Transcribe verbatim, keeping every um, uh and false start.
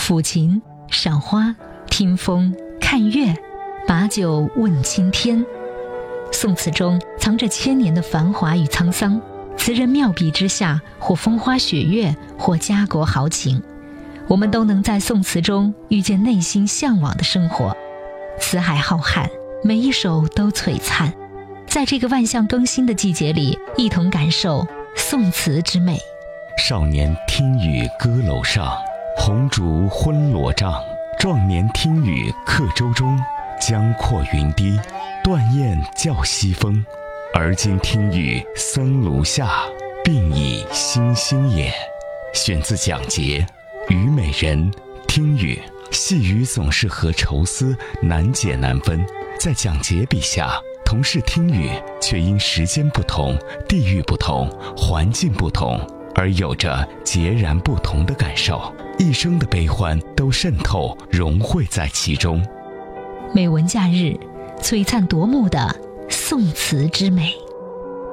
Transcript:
抚琴、赏花、听风、看月，把酒问青天。宋词中藏着千年的繁华与沧桑，词人妙笔之下，或风花雪月，或家国豪情，我们都能在宋词中遇见内心向往的生活。词海浩瀚，每一首都璀璨。在这个万象更新的季节里，一同感受宋词之美。 少年听雨歌楼上，红烛昏罗帐。壮年听雨客舟中，江阔云低，断雁叫西风。而今听雨僧庐下，鬓已星星也。选自蒋捷《虞美人》。听雨，细雨总是和愁思难解难分。在蒋捷笔下，同是听雨，却因时间不同、地域不同、环境不同，而有着截然不同的感受，一生的悲欢都渗透融汇在其中。 美文假日，璀璨夺目的宋词之美。